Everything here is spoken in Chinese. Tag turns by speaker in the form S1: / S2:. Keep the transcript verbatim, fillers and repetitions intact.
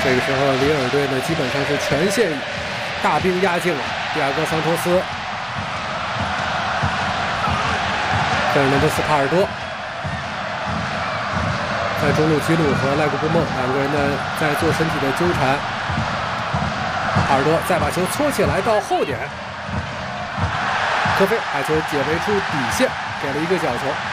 S1: 这个时候，里尔队呢基本上是全线大兵压境了。第二个桑托斯，费尔南德斯·帕尔多在中路基鲁和赖古布梦两个人呢在做身体的纠缠。帕尔多再把球搓起来到后点，科菲把球解围出底线，给了一个角球。